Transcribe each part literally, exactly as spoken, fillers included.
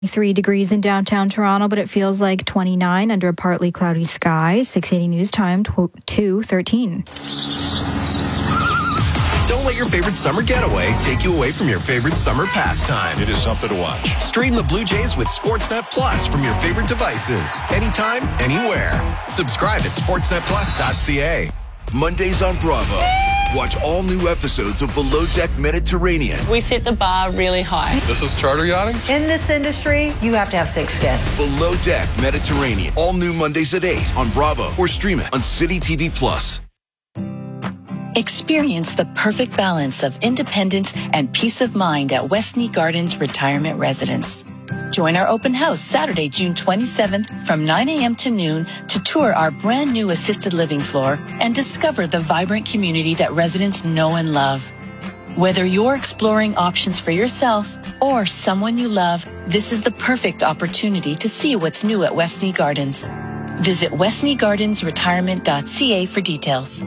Three degrees in downtown Toronto, but it feels like twenty-nine under a partly cloudy sky. six eighty News Time, two thirteen. Don't let your favorite summer getaway take you away from your favorite summer pastime. It is something to watch. Stream the Blue Jays with Sportsnet Plus from your favorite devices. Anytime, anywhere. Subscribe at sportsnet plus dot c a. Mondays on Bravo. Watch all new episodes of Below Deck Mediterranean. We set the bar really high. This is charter yachting? In this industry, you have to have thick skin. Below Deck Mediterranean. All new Mondays at eight on Bravo or stream it on City T V Plus. Experience the perfect balance of independence and peace of mind at Westney Gardens Retirement Residence. Join our open house Saturday, June twenty-seventh from nine a.m. to noon to tour our brand new assisted living floor and discover the vibrant community that residents know and love. Whether you're exploring options for yourself or someone you love, this is the perfect opportunity to see what's new at Westney Gardens. Visit westney gardens retirement dot c a for details.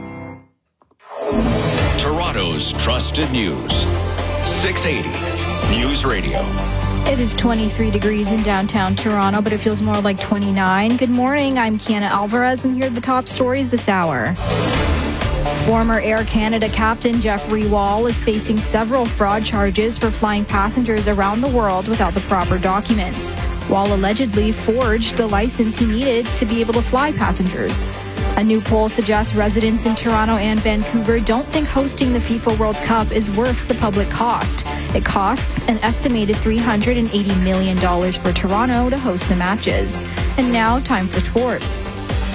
Toronto's trusted news. six eighty News Radio. It is twenty-three degrees in downtown Toronto, but it feels more like twenty-nine. Good morning, I'm Kiana Alvarez, and here are the top stories this hour. Former Air Canada captain Jeffrey Wall is facing several fraud charges for flying passengers around the world without the proper documents. Wall allegedly forged the license he needed to be able to fly passengers. A new poll suggests residents in Toronto and Vancouver don't think hosting the FIFA World Cup is worth the public cost. It costs an estimated three hundred eighty million dollars for Toronto to host the matches. And now, time for sports.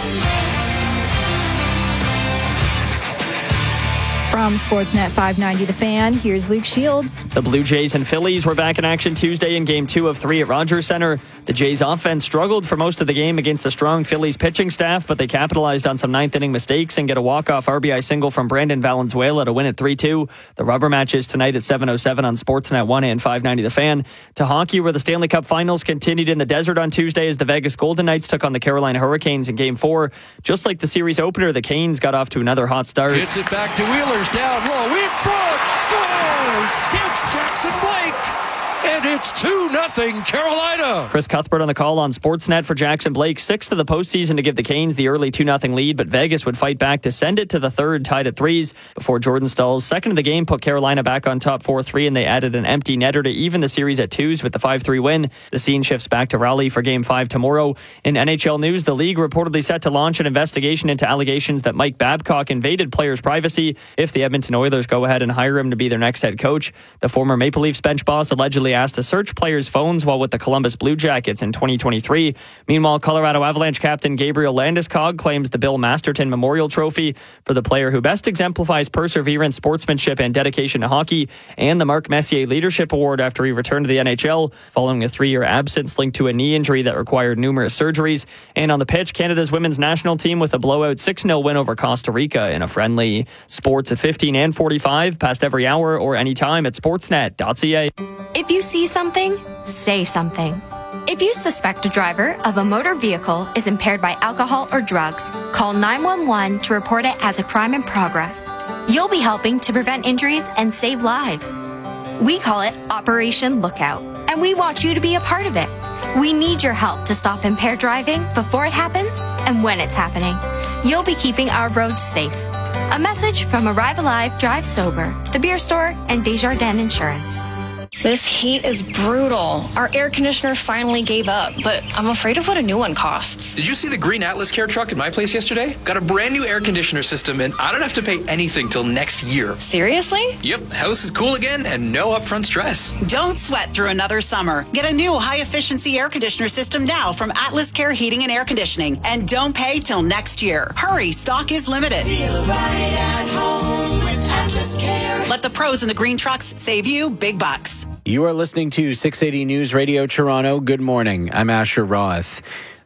From Sportsnet five ninety The Fan, here's Luke Shields. The Blue Jays and Phillies were back in action Tuesday in Game two of three at Rogers Centre. The Jays' offense struggled for most of the game against the strong Phillies pitching staff, but they capitalized on some ninth-inning mistakes and get a walk-off R B I single from Brandon Valenzuela to win it three two. The rubber match is tonight at seven oh seven on Sportsnet one and five ninety The Fan. To hockey, where the Stanley Cup Finals continued in the desert on Tuesday as the Vegas Golden Knights took on the Carolina Hurricanes in Game four. Just like the series opener, the Canes got off to another hot start. Hits it back to Wheeler. Down low, in front, scores! It's Jackson Blake, and it's two nothing Carolina. Chris Cuthbert on the call on Sportsnet for Jackson Blake, sixth of the postseason to give the Canes the early two nothing lead, but Vegas would fight back to send it to the third, tied at threes, before Jordan Stall's second of the game put Carolina back on top four three, and they added an empty netter to even the series at twos with the five three win. The scene shifts back to Raleigh for Game five tomorrow. In N H L news, the league reportedly set to launch an investigation into allegations that Mike Babcock invaded players' privacy if the Edmonton Oilers go ahead and hire him to be their next head coach. The former Maple Leafs bench boss allegedly asked to search players' phones while with the Columbus Blue Jackets in twenty twenty-three. Meanwhile, Colorado Avalanche captain Gabriel Landeskog claims the Bill Masterton Memorial Trophy for the player who best exemplifies perseverance, sportsmanship, and dedication to hockey, and the Marc Messier Leadership Award after he returned to the N H L following a three-year absence linked to a knee injury that required numerous surgeries. And on the pitch, Canada's women's national team with a blowout six nil win over Costa Rica in a friendly. Sports at fifteen and forty-five, past every hour or anytime at sportsnet dot c a. If you see something, say something. If you suspect a driver of a motor vehicle is impaired by alcohol or drugs, call nine one one to report it as a crime in progress. You'll be helping to prevent injuries and save lives. We call it Operation Lookout, and we want you to be a part of it. We need your help to stop impaired driving before it happens and when it's happening. You'll be keeping our roads safe. A message from Arrive Alive, Drive Sober, The Beer Store, and Desjardins Insurance. This heat is brutal. Our air conditioner finally gave up, but I'm afraid of what a new one costs. Did you see the green Atlas Care truck at my place yesterday? Got a brand new air conditioner system, and I don't have to pay anything till next year. Seriously? Yep, house is cool again and no upfront stress. Don't sweat through another summer. Get a new high-efficiency air conditioner system now from Atlas Care Heating and Air Conditioning, and don't pay till next year. Hurry, stock is limited. Feel right at home with Atlas Care. Let the pros in the green trucks save you big bucks. You are listening to six eighty News Radio Toronto. Good morning. I'm Asher Roth.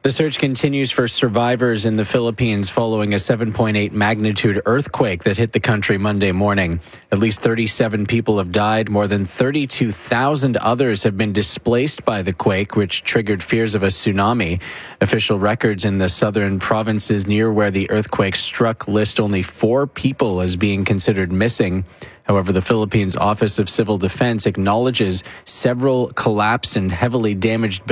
The search continues for survivors in the Philippines following a seven point eight magnitude earthquake that hit the country Monday morning. At least thirty-seven people have died. More than thirty-two thousand others have been displaced by the quake, which triggered fears of a tsunami. Official records in the southern provinces near where the earthquake struck list only four people as being considered missing. However, the Philippines Office of Civil Defense acknowledges several collapsed and heavily damaged buildings